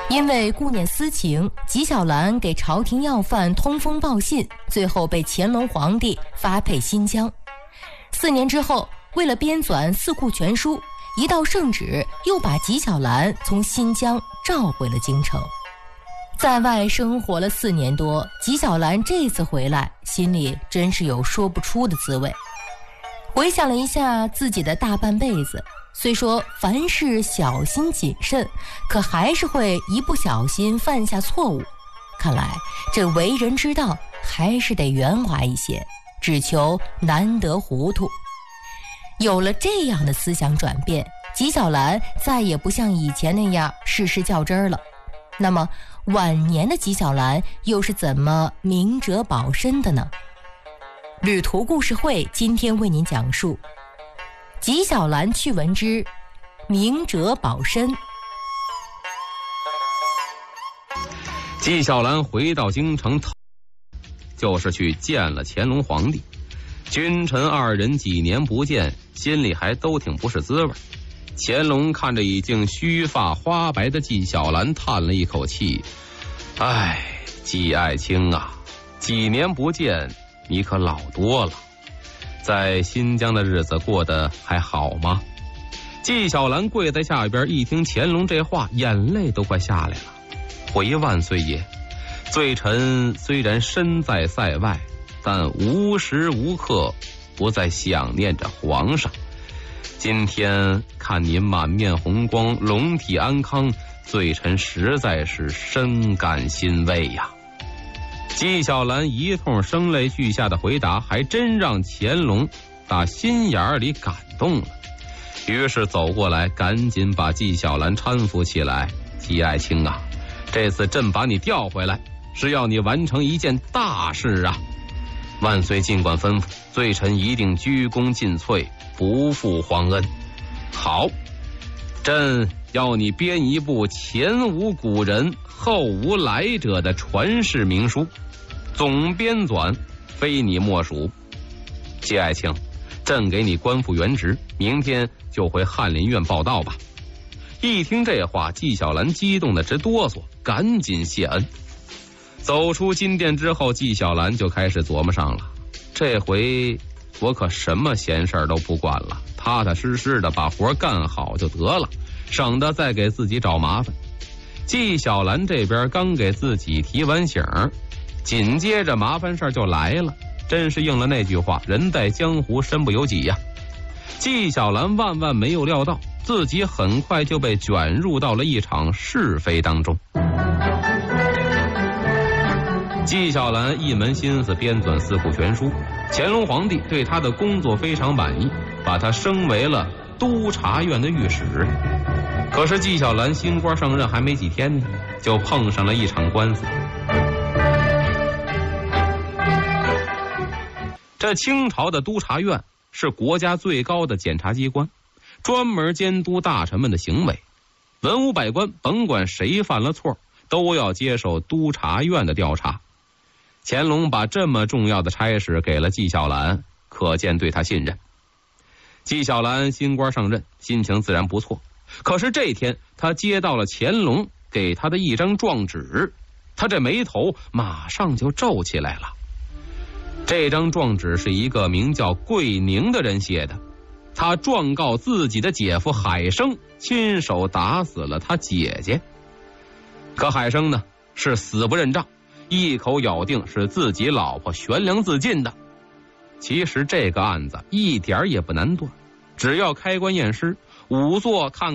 因为顾念私情，纪晓岚给朝廷要犯通风报信，最后被乾隆皇帝发配新疆。4年之后，为了编纂《四库全书》，一道圣旨又把纪晓岚从新疆召回了京城。在外生活了4年多，纪晓岚这次回来，心里真是有说不出的滋味。回想了一下自己的大半辈子，虽说凡事小心谨慎，可还是会一不小心犯下错误。看来这为人之道还是得圆滑一些，只求难得糊涂。有了这样的思想转变，纪晓岚再也不像以前那样事事较真了。那么晚年的纪晓岚又是怎么明哲保身的呢？旅途故事会今天为您讲述纪晓岚趣闻之明哲保身。 纪晓岚回到京城，就是去见了乾隆皇帝。君臣2人几年不见，心里还都挺不是滋味。乾隆看着已经须发花白的纪晓岚，叹了一口气：“哎，纪爱卿啊，几年不见，你可老多了。在新疆的日子过得还好吗？”纪晓岚跪在下边，一听乾隆这话，眼泪都快下来了。回万岁爷，罪臣虽然身在塞外，但无时无刻不在想念着皇上。今天看您满面红光，龙体安康，罪臣实在是深感欣慰呀。纪晓岚一通声泪俱下的回答，还真让乾隆打心眼里感动了。于是走过来，赶紧把纪晓岚搀扶起来：“纪爱卿啊，这次朕把你调回来，是要你完成一件大事啊！万岁尽管吩咐，罪臣一定鞠躬尽瘁，不负皇恩。好，朕要你编一部前无古人后无来者的传世名书，总编纂非你莫属。纪爱卿，朕给你官复原职，明天就回翰林院报道吧。”一听这话，纪晓岚激动得直哆嗦，赶紧谢恩。走出金殿之后，纪晓岚就开始琢磨上了，这回我可什么闲事都不管了，踏踏实实的把活干好就得了，省得再给自己找麻烦。纪晓岚这边刚给自己提完醒，紧接着麻烦事就来了，真是应了那句话，人在江湖身不由己呀。纪晓岚万万没有料到，自己很快就被卷入到了一场是非当中。纪晓岚一门心思编纂《四库全书》，乾隆皇帝对他的工作非常满意，把他升为了督察院的御史。可是纪晓岚新官上任还没几天呢，就碰上了一场官司。这清朝的督察院是国家最高的检察机关，专门监督大臣们的行为。文武百官甭管谁犯了错，都要接受督察院的调查。乾隆把这么重要的差事给了纪晓岚，可见对他信任。纪晓岚新官上任，心情自然不错。可是这天他接到了乾隆给他的一张状纸，他这眉头马上就皱起来了。这张状纸是一个名叫桂宁的人写的，他状告自己的姐夫海生亲手打死了他姐姐。可海生呢是死不认账，一口咬定是自己老婆悬梁自尽的。其实这个案子一点也不难断，只要开棺验尸，仵作看